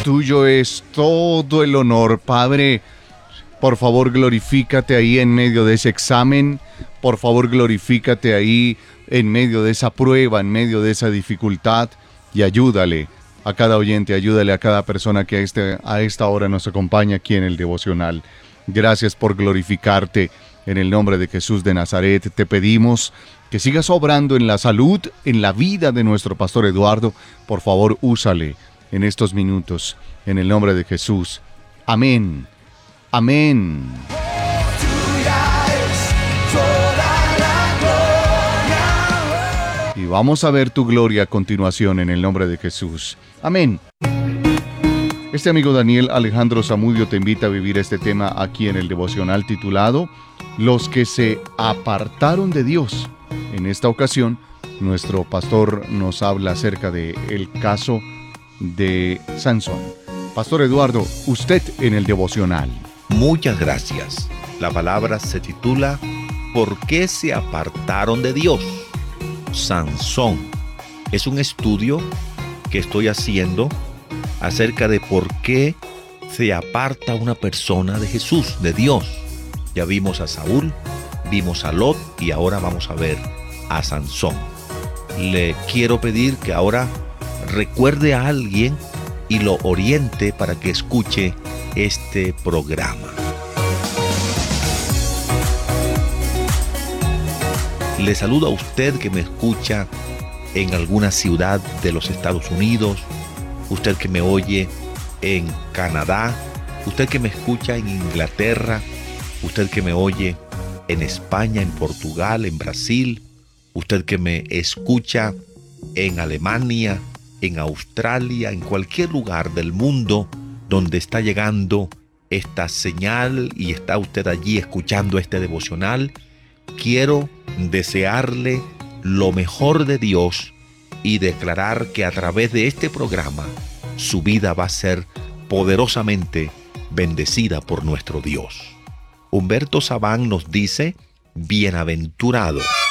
tuyo es todo el honor, Padre. Por favor, glorifícate ahí en medio de ese examen. Por favor, glorifícate ahí en medio de esa prueba, en medio de esa dificultad. Y ayúdale a cada oyente, ayúdale a cada persona que a esta hora nos acompaña aquí en el devocional. Gracias por glorificarte. En el nombre de Jesús de Nazaret te pedimos que sigas obrando en la salud, en la vida de nuestro pastor Eduardo. Por favor, úsale en estos minutos. En el nombre de Jesús. Amén. Amén. Y vamos a ver tu gloria a continuación en el nombre de Jesús. Amén. Este amigo Daniel Alejandro Zamudio te invita a vivir este tema aquí en el devocional titulado Los que se apartaron de Dios. En esta ocasión, nuestro pastor nos habla acerca del caso de Sansón. Pastor Eduardo, usted en el devocional. Muchas gracias. La palabra se titula ¿Por qué se apartaron de Dios? Sansón. Es un estudio que estoy haciendo acerca de por qué se aparta una persona de Jesús, de Dios. Ya vimos a Saúl, vimos a Lot y ahora vamos a ver a Sansón. Le quiero pedir que ahora recuerde a alguien y lo oriente para que escuche este programa. Le saludo a usted que me escucha en alguna ciudad de los Estados Unidos, usted que me oye en Canadá, usted que me escucha en Inglaterra, usted que me oye en España, en Portugal, en Brasil, usted que me escucha en Alemania, en Australia, en cualquier lugar del mundo donde está llegando esta señal y está usted allí escuchando este devocional, quiero desearle lo mejor de Dios y declarar que a través de este programa su vida va a ser poderosamente bendecida por nuestro Dios. Humberto Sabán nos dice: bienaventurado